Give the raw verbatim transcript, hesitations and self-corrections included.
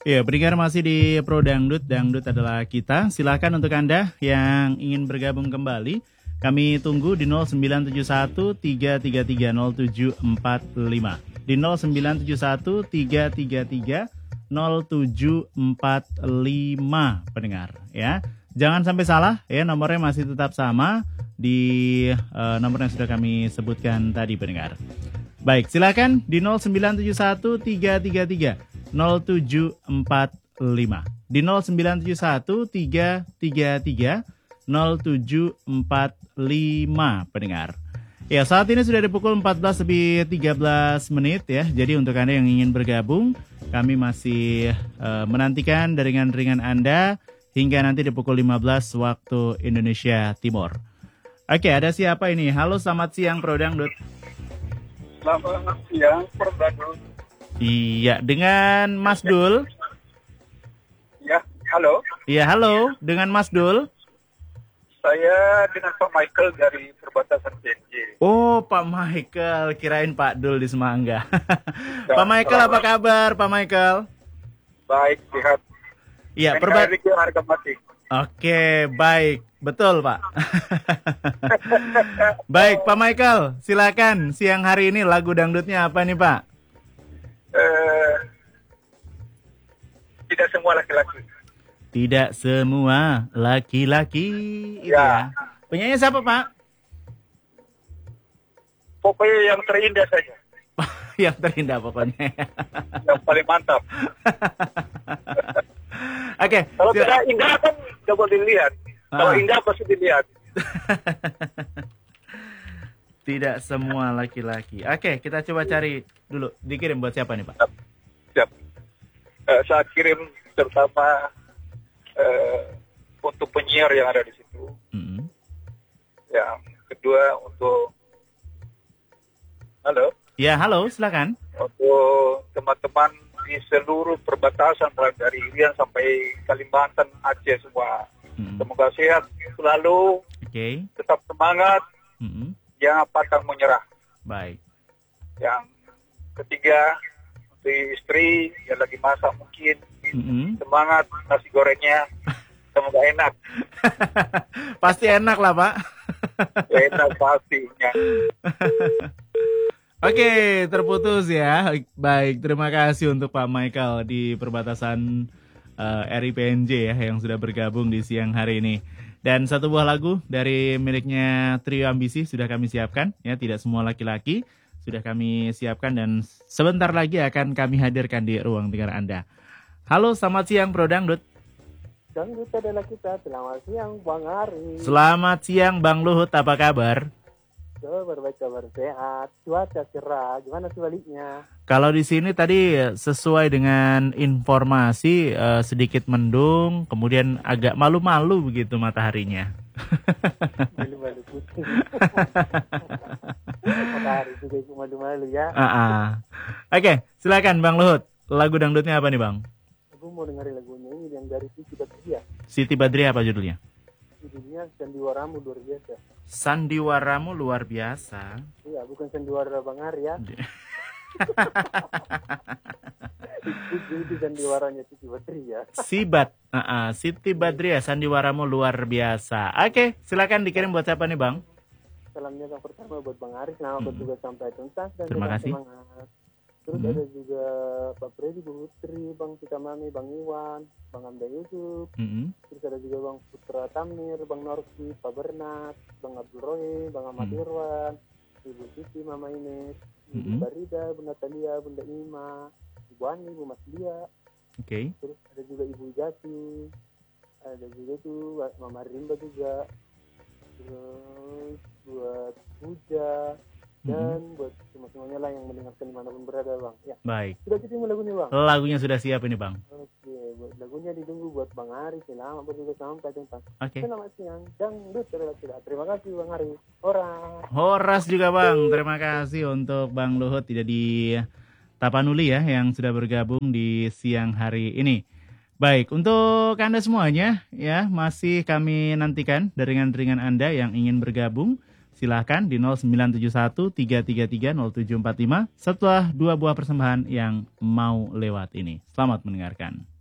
Ya, pendengar masih di Pro Dangdut. Dangdut adalah kita. Silakan untuk Anda yang ingin bergabung kembali. Kami tunggu di nol sembilan tujuh satu tiga tiga tiga nol tujuh empat lima. Di nol sembilan tujuh satu tiga tiga tiga nol tujuh empat lima, pendengar. Ya, jangan sampai salah ya, nomornya masih tetap sama di uh, nomor yang sudah kami sebutkan tadi, pendengar. Baik, silakan di nol sembilan tujuh satu tiga tiga tiga nol tujuh empat lima. Di nol sembilan tujuh satu tiga tiga tiga nol tujuh empat lima, pendengar. Ya, saat ini sudah di pukul empat belas lebih tiga belas menit ya. Jadi untuk Anda yang ingin bergabung, kami masih uh, menantikan ringan-ringan Anda hingga nanti di pukul lima belas waktu Indonesia Timur. Oke, ada siapa ini? Halo, selamat siang Pro Dangdut. Selamat siang, Perdana. Iya, dengan Mas Dul. Ya, halo. Iya, halo, dengan Mas Dul. Saya dengan Pak Michael dari perbatasan P N J. Oh, Pak Michael, kirain Pak Dul di Semangga. Ya, Pak Michael, selamat. apa kabar, Pak Michael? Baik, sehat. Iya, perbat. Harga mati. Oke, baik. Betul, Pak. Baik, Pak Michael, silakan. Siang hari ini lagu dangdutnya apa nih, Pak? Eh, tidak semua laki-laki. Tidak semua laki-laki. Itu ya. Ya. Penyanyi siapa, Pak? Pokoknya yang terindah saja. Yang terindah pokoknya. Yang paling mantap. Oke. Kalau sil- tidak indah kan tidak boleh dilihat. Kalau Ah. indah pasti dilihat. Tidak semua laki-laki. Oke, kita coba cari dulu. Dikirim buat siapa nih, Pak? Siap. Eh, saya kirim terutama eh, untuk penyiar yang ada di situ. Mm-hmm. Yang kedua untuk halo. Ya, halo, silakan. Untuk teman-teman di seluruh perbatasan mulai dari Irian sampai Kalimantan, Aceh semua. Mm-hmm. Semoga sehat selalu, Oke. tetap semangat, Mm-hmm. jangan pantang menyerah. Baik. Yang ketiga untuk istri yang lagi masak mungkin Mm-hmm. semangat nasi gorengnya, semoga enak. Pasti enak lah, Pak. Ya, enak pastinya. Oke, terputus ya. Baik, terima kasih untuk Pak Michael di perbatasan uh, R I P N J ya yang sudah bergabung di siang hari ini. Dan satu buah lagu dari miliknya Trio Ambisi sudah kami siapkan ya, tidak semua laki-laki sudah kami siapkan dan sebentar lagi akan kami hadirkan di ruang dengar Anda. Halo, selamat siang Pro Dangdut. Dangdut adalah kita. Selamat siang Bang Ari. Selamat siang Bang Luhut, apa kabar? Kabar baik, kabar sehat. Cuaca cerah. Gimana sebaliknya? Kalau di sini tadi sesuai dengan informasi eh, sedikit mendung, kemudian agak malu-malu begitu mataharinya. Malu-malu putih. Matahari juga ikut malu-malu ya. Ah, ah. Oke, silakan Bang Luhut. Lagu dangdutnya apa nih Bang? Aku mau dengerin lagunya ini yang dari Siti Badriah. Siti Badriah apa judulnya? Judulnya Sandiwaramu Luar Biasa. Sandiwaramu luar biasa. Iya, bukan sandiwara Bang Ari ya. Itu, itu sandiwaranya Siti Badriah. Sibat, ah, ah. Siti Badriah, Sandiwaramu luar biasa. Oke, silakan dikirim buat siapa nih Bang? Salamnya yang pertama buat Bang Ari. Selamat Hmm. juga sampai tuntas dan Terima tetap kasih. semangat. Terus Hmm. ada juga Pak Freddy, Bu Putri, Bang Tika Mami, Bang Iwan, Bang Amda Yusuf. Mm-mm. Terus ada juga Bang Putra Tamir, Bang Norki, Pak Bernat, Bang Abdul Roy, Bang Ahmad Hmm. Irwan, Ibu Siti, Mama Ines, Ibu Mm-mm. Farida, Bunda Talia, Bunda Ima, Ibu Ani, Ibu Mas Lia. Oke. Terus ada juga Ibu Jati, ada juga tuh Mama Rimba juga. Terus buat Puja dan buat semua-semuanya lah yang mendengarkan dimanapun berada Bang. Ya, Baik. sudah ketemu lagunya Bang. Lagunya sudah siap ini Bang. Oke, buat lagunya ditunggu buat Bang Ari. Selamat berjuga sampai tuntas. Oke. Selamat siang. Dangdut adalah kita. Terima kasih Bang Ari. Orang. Horas juga Bang, terima kasih untuk Bang Luhut tidak di Tapanuli ya yang sudah bergabung di siang hari ini. Baik, untuk Anda semuanya ya masih kami nantikan ringan-ringan Anda yang ingin bergabung. Silahkan di nol sembilan tujuh satu tiga tiga tiga nol tujuh empat lima setelah dua buah persembahan yang mau lewat ini. Selamat mendengarkan.